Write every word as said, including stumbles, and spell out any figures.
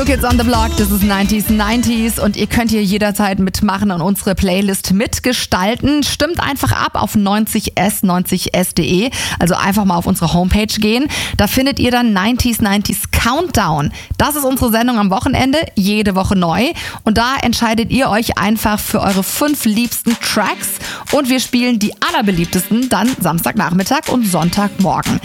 Kids on the Block, das ist neunziger neunziger und ihr könnt hier jederzeit mitmachen und unsere Playlist mitgestalten. Stimmt einfach ab auf neunzig s neunzig s punkt de, also einfach mal auf unsere Homepage gehen. Da findet ihr dann neunziger neunziger Countdown. Das ist unsere Sendung am Wochenende, jede Woche neu. Und da entscheidet ihr euch einfach für eure fünf liebsten Tracks und wir spielen die allerbeliebtesten dann Samstagnachmittag und Sonntagmorgen.